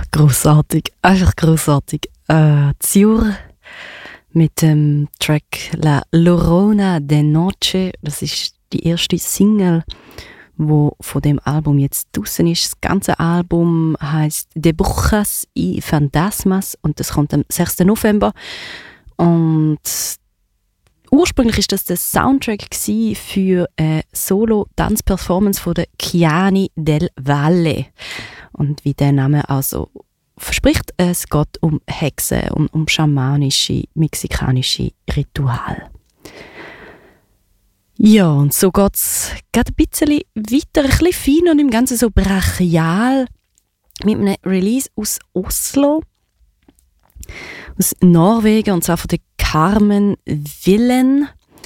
grossartig, einfach grossartig. Ziur mit dem Track La Llorona de Noche. Das ist die erste Single, wo von dem Album jetzt draussen ist. Das ganze Album heisst De Brujas y Fantasmas und das kommt am 6. November. Und ursprünglich war das der Soundtrack für eine Solo-Dance-Performance von der Chiani del Valle. Und wie der Name also verspricht, es geht um Hexen und um schamanische, mexikanische Rituale. Ja, und so geht es gerade ein bisschen weiter, ein bisschen fein und im Ganzen so brachial mit einem Release aus Oslo, aus Norwegen, und zwar von der Carmen Villen.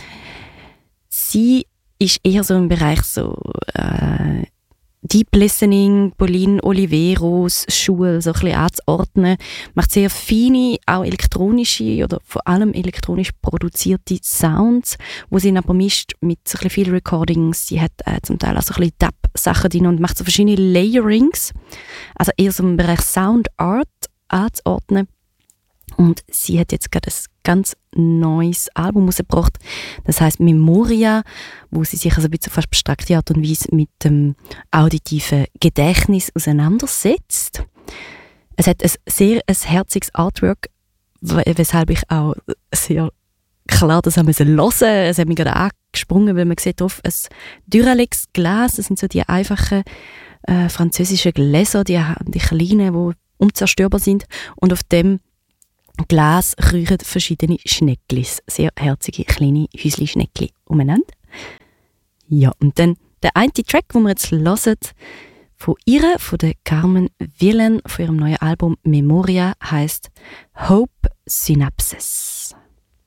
Sie ist eher so im Bereich so Deep Listening, Pauline Oliveros Schule so ein bisschen anzuordnen. Macht sehr feine, auch elektronische oder vor allem elektronisch produzierte Sounds, wo sie aber mischt mit so ein bisschen viel Recordings. Sie hat zum Teil auch so ein bisschen Dub-Sachen drin und macht so verschiedene Layerings. Also eher so im Bereich Sound Art anzuordnen. Und sie hat jetzt gerade ein ganz neues Album rausgebracht. Das heisst Memoria, wo sie sich also ein bisschen auf abstrakte Art und Weise mit dem auditiven Gedächtnis auseinandersetzt. Es hat ein sehr herziges Artwork, weshalb ich auch sehr klar das haben hören musste. Es hat mich gerade angesprungen, weil man sieht drauf ein Duralex-Glas. Das sind so die einfachen französischen Gläser, die kleinen, die unzerstörbar sind. Und auf dem Glas rühren verschiedene Schnecklis, sehr herzige kleine Häusli-Schneckli umeinander. Ja, und dann der eine Track, den wir jetzt hören, von ihr, von der Carmen Villen, von ihrem neuen Album Memoria, heisst Hope Synapses.